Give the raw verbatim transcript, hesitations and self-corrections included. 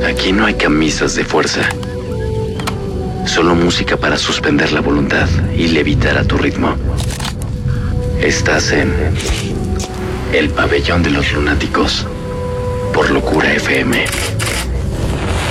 Aquí no hay camisas de fuerza. Solo música para suspender la voluntad y levitar a tu ritmo. Estás en El Pabellón de los Lunáticos por Locura F M.